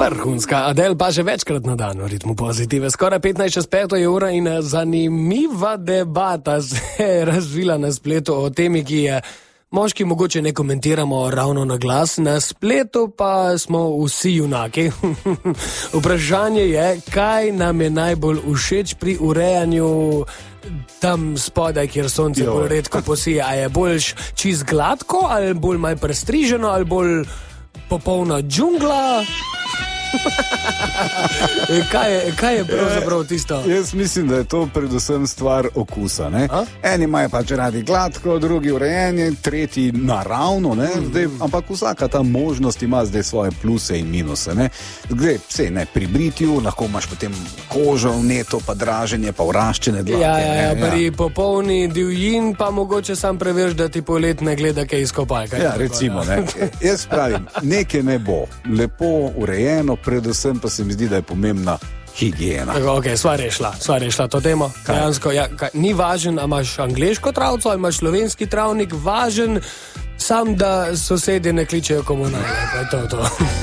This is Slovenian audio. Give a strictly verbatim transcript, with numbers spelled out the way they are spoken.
Vrhunska. Adele pa že večkrat na dan v ritmu pozitive. Skoraj petnajst čez peto je ura in zanimiva debata se je razvila na spletu o temi, ki je moški mogoče ne komentiramo ravno na glas, na spletu pa smo vsi junaki. Vprašanje je, kaj nam je najbolj všeč pri urejanju tam spodaj, kjer sonce bolj redko posije. A je bolj čist gladko, ali bolj malo prestriženo, ali bolj popolna džungla? kaj, je, kaj je pravzaprav tisto? Jaz mislim, da je to predvsem stvar okusa. Ne? Eni imajo pač radi gladko, drugi urejanje, tretji naravno, ne? Zdaj, ampak vsaka ta možnost ima zdaj svoje pluse in minuse. Ne? Zdaj, vse, ne, pri britju lahko imaš potem kožo, neto, pa draženje, pa vraščene dlake. Ja, ja, ja, pri popolni divjin pa mogoče sam preveriš, da ti polet ne gleda kaj izkopaj. Ja, recimo, ne. Jaz pravim, nekaj ne bo lepo urejeno, predvsem pa se mi zdi, da je pomembna higiena. Ok, sva rešila, sva rešila to temo. Dejansko, ja, kaj, ni važen, a imaš angleško travco, ali imaš slovenski travnik, važen sam, da sosedje ne kličejo komunalne. To je to.